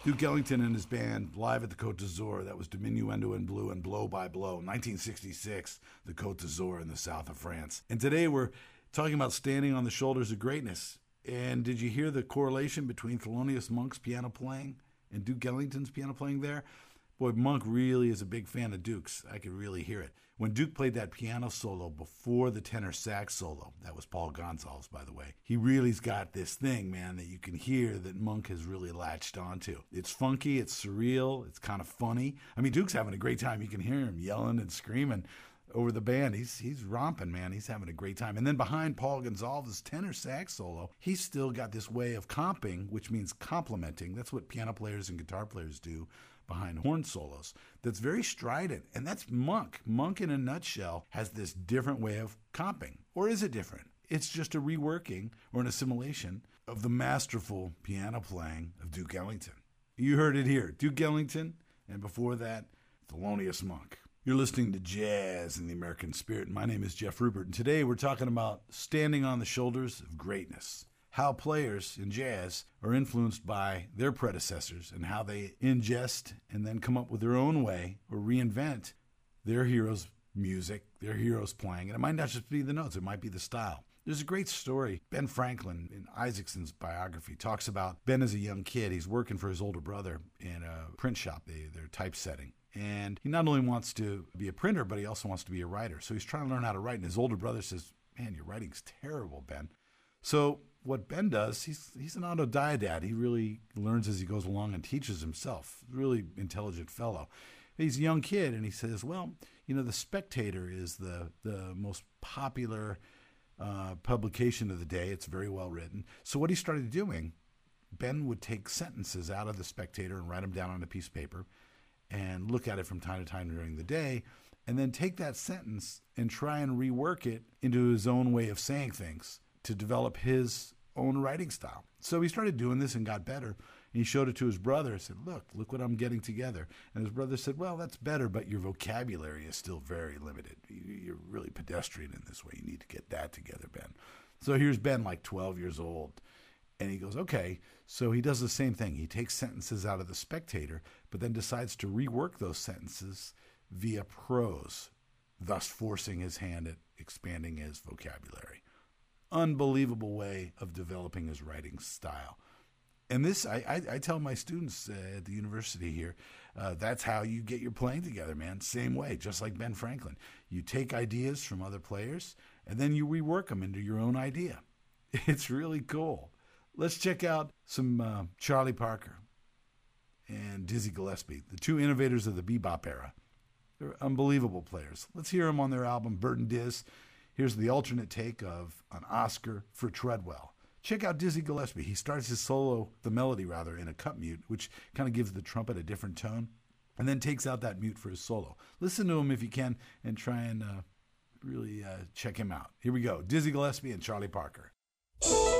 Duke Ellington and his band live at the Côte d'Azur. That was Diminuendo in Blue and Blow by Blow. 1966, the Côte d'Azur in the south of France. And today we're talking about standing on the shoulders of greatness. And did you hear the correlation between Thelonious Monk's piano playing and Duke Ellington's piano playing there? Boy, Monk really is a big fan of Duke's. I could really hear it. When Duke played that piano solo before the tenor sax solo, that was Paul Gonsalves, by the way, he really's got this thing, man, that you can hear that Monk has really latched onto. It's funky, it's surreal, it's kind of funny. I mean, Duke's having a great time. You can hear him yelling and screaming over the band. He's romping, man. He's having a great time. And then behind Paul Gonsalves' tenor sax solo, he's still got this way of comping, which means complementing. That's what piano players and guitar players do behind horn solos. That's very strident. And that's Monk. Monk, in a nutshell, has this different way of comping. Or is it different? It's just a reworking or an assimilation of the masterful piano playing of Duke Ellington. You heard it here. Duke Ellington, and before that, Thelonious Monk. You're listening to Jazz in the American Spirit. My name is Jeff Rupert, and today we're talking about standing on the shoulders of greatness. How players in jazz are influenced by their predecessors and how they ingest and then come up with their own way or reinvent their heroes' music, their heroes' playing. And it might not just be the notes, it might be the style. There's a great story. Ben Franklin, in Isaacson's biography, talks about Ben as a young kid. He's working for his older brother in a print shop. They're typesetting. And he not only wants to be a printer, but he also wants to be a writer. So he's trying to learn how to write. And his older brother says, "Man, your writing's terrible, Ben." So what Ben does, he's an autodidact. He really learns as he goes along and teaches himself. Really intelligent fellow. He's a young kid, and he says, well, you know, The Spectator is the most popular publication of the day. It's very well written. So what he started doing, Ben would take sentences out of The Spectator and write them down on a piece of paper and look at it from time to time during the day, and then take that sentence and try and rework it into his own way of saying things to develop his own writing style. So he started doing this and got better. And he showed it to his brother and said, look what I'm getting together. And his brother said, well, that's better, but your vocabulary is still very limited. You're really pedestrian in this way. You need to get that together, Ben. So here's Ben, like 12 years old. And he goes, okay. So he does the same thing. He takes sentences out of The Spectator, but then decides to rework those sentences via prose, thus forcing his hand at expanding his vocabulary. Unbelievable way of developing his writing style. And this, I tell my students at the university here, that's how you get your playing together, man. Same way, just like Ben Franklin. You take ideas from other players, and then you rework them into your own idea. It's really cool. Let's check out some Charlie Parker and Dizzy Gillespie, the two innovators of the bebop era. They're unbelievable players. Let's hear them on their album, Burton Diz. Here's the alternate take of An Oscar for Treadwell. Check out Dizzy Gillespie. He starts his solo, the melody rather, in a cup mute, which kind of gives the trumpet a different tone, and then takes out that mute for his solo. Listen to him if you can, and try and really check him out. Here we go. Dizzy Gillespie and Charlie Parker.